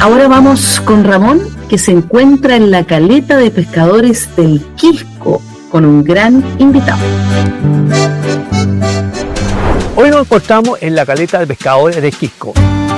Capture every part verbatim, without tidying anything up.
Ahora vamos con Ramón, que se encuentra en la caleta de pescadores del Quisco, con un gran invitado. Hoy nos encontramos en la caleta de pescadores del Quisco.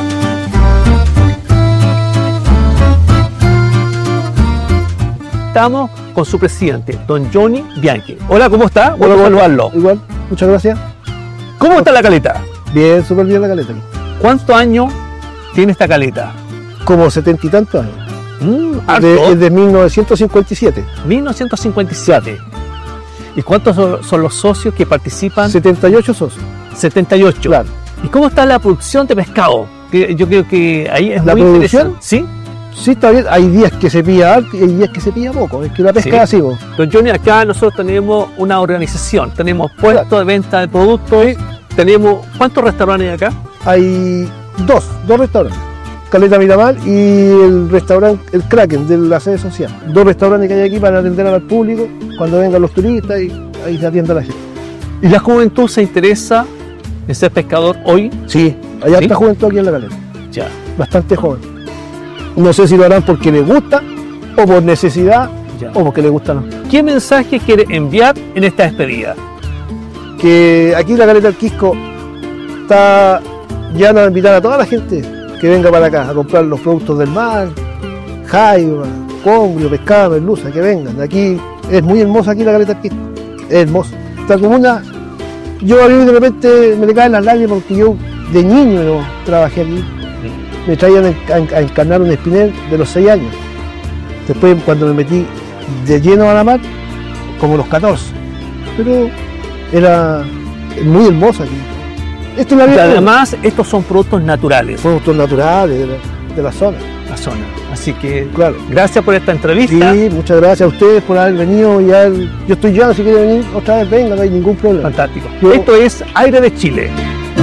Estamos con su presidente, don Johnny Bianchi. Hola, ¿cómo está? Bueno, Hola, saludarlo. Igual, muchas gracias. ¿Cómo está la caleta? Bien, súper bien la caleta. ¿Cuántos años tiene esta caleta? Como setenta y tantos años. Mm, Es de, es de mil novecientos cincuenta y siete. mil novecientos cincuenta y siete. ¿Y cuántos son, son los socios que participan? setenta y ocho socios. setenta y ocho. Claro. ¿Y cómo está la producción de pescado? Que yo creo que ahí es ¿La muy producción? interesante. ¿Sí? Sí, está bien. Hay días que se pilla alto y hay días que se pilla poco. Es que la pesca Sí. es así, vos. Don Johnny, acá nosotros tenemos una organización, tenemos puestos Claro. de venta de productos, tenemos, ¿cuántos restaurantes hay acá? Hay dos, dos restaurantes. Caleta Miramar y el restaurante El Kraken de la sede social. Dos restaurantes que hay aquí para atender al público cuando vengan los turistas y ahí se atiende a la gente. ¿Y la juventud se interesa en ser pescador hoy? Sí, hay harta ¿Sí? juventud aquí en la caleta. Ya. Bastante joven. No sé si lo harán porque les gusta o por necesidad Ya. o porque les gusta no. ¿Qué mensaje quiere enviar en esta despedida? Que aquí la caleta del Quisco está ya a invitar a toda la gente que venga para acá a comprar los productos del mar, jaiba, congrio, pescado, merluza, que vengan. Aquí es muy hermosa aquí la caleta del Quisco, es hermosa. Esta comuna, yo a mí de repente me le caen las lágrimas porque yo de niño no trabajé aquí. Me traían a, a encarnar un espinel de los seis años. Después cuando me metí de lleno a la mar, como los catorce. Pero era muy hermosa aquí. Esto es la Y vida. además, estos son productos naturales, Productos naturales de la, de la zona. la zona. Así que, Claro. gracias por esta entrevista. Sí, muchas gracias a ustedes por haber venido. Y haber- yo estoy ya, si quieren venir otra vez, venga, no hay ningún problema. Fantástico. Yo- Esto es Aire de Chile.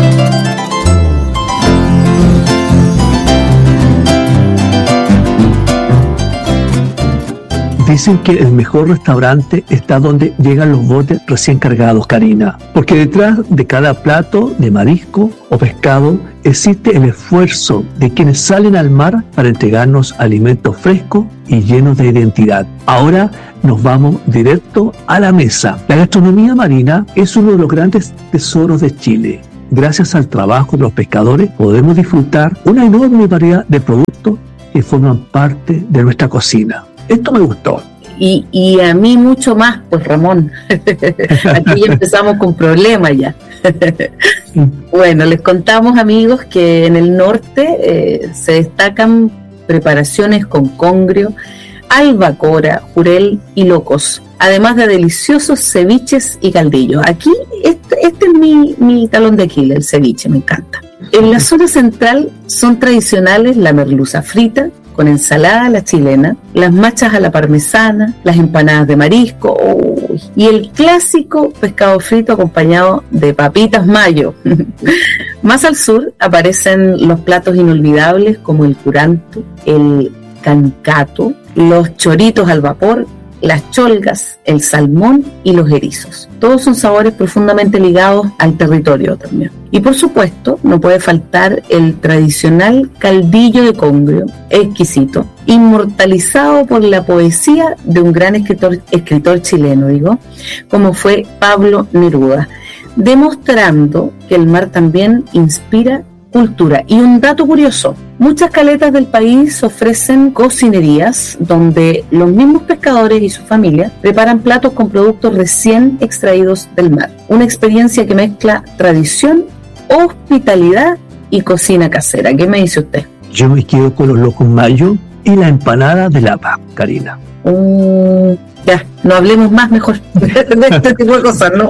Dicen que el mejor restaurante está donde llegan los botes recién cargados, Karina. Porque detrás de cada plato de marisco o pescado existe el esfuerzo de quienes salen al mar para entregarnos alimentos frescos y llenos de identidad. Ahora nos vamos directo a la mesa. La gastronomía marina es uno de los grandes tesoros de Chile. Gracias al trabajo de los pescadores podemos disfrutar una enorme variedad de productos que forman parte de nuestra cocina. Esto me gustó. Y, y a mí mucho más, pues Ramón. Aquí ya empezamos con problemas ya. Bueno, les contamos, amigos, que en el norte eh, se destacan preparaciones con congrio, albacora, jurel y locos, además de deliciosos ceviches y caldillos. Aquí, este, este es mi, mi talón de Aquiles, el ceviche, me encanta. En la zona central son tradicionales la merluza frita, con ensalada a la chilena, las machas a la parmesana, las empanadas de marisco, uy, y el clásico pescado frito acompañado de papitas mayo. Más al sur aparecen los platos inolvidables como el curanto, el cancato, los choritos al vapor, las cholgas, el salmón y los erizos. Todos son sabores profundamente ligados al territorio también. Y por supuesto, no puede faltar el tradicional caldillo de congrio, exquisito, inmortalizado por la poesía de un gran escritor, escritor chileno, digo, como fue Pablo Neruda, demostrando que el mar también inspira cultura. Y un dato curioso, muchas caletas del país ofrecen cocinerías donde los mismos pescadores y sus familias preparan platos con productos recién extraídos del mar. Una experiencia que mezcla tradición, hospitalidad y cocina casera. ¿Qué me dice usted? Yo me quedo con los locos mayo y la empanada de lapa, Karina. Uh, ya, no hablemos más mejor de este tipo de cosas, ¿no?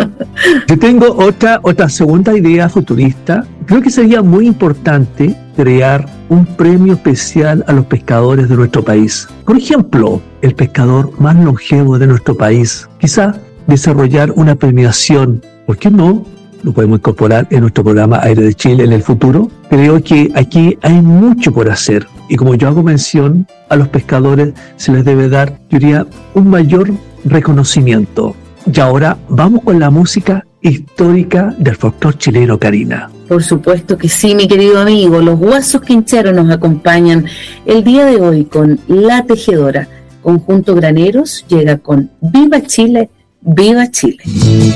Yo tengo otra, otra segunda idea futurista. Creo que sería muy importante crear un premio especial a los pescadores de nuestro país. Por ejemplo, el pescador más longevo de nuestro país. Quizá desarrollar una premiación, ¿por qué no? Lo podemos incorporar en nuestro programa Aire de Chile en el futuro. Creo que aquí hay mucho por hacer. Y como yo hago mención, a los pescadores se les debe dar, yo diría, un mayor reconocimiento. Y ahora vamos con la música histórica del folclore chileno, Karina. Por supuesto que sí, mi querido amigo. Los Guasos Quincheros nos acompañan el día de hoy con La Tejedora. Conjunto Graneros llega con Viva Chile, Viva Chile.